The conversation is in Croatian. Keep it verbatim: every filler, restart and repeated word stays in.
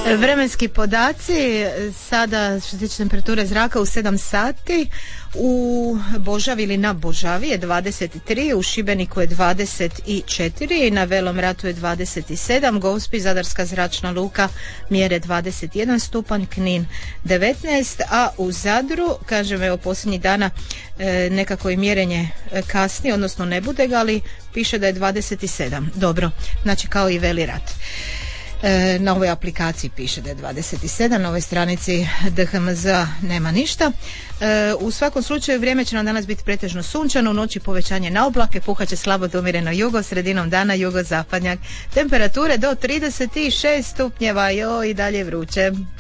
Vremenski podaci sada što se tiče temperature zraka u sedam sati, u Božavi ili na Božavi je dvadeset tri, u Šibeniku je dvadeset četiri, na Velom Ratu je dvadeset sedam, Gospi, Zadarska zračna luka mjere dvadeset jedan stupanj, Knin devetnaest, a u Zadru, kažem evo posljednjih dana e, nekako i mjerenje kasni, odnosno ne bude ga, ali piše da je dvadeset sedam. Dobro, znači kao i Veli Rat. E, na ovoj aplikaciji piše da je dvadeset sedam, na ovoj stranici D H M Z nema ništa. E, u svakom slučaju vrijeme će nam danas biti pretežno sunčano, u noći povećanje na oblake, puhat će slabo do umjereno jugo, sredinom dana jugozapadnjak. Temperature do trideset šest stupnjeva, jo i dalje vruće.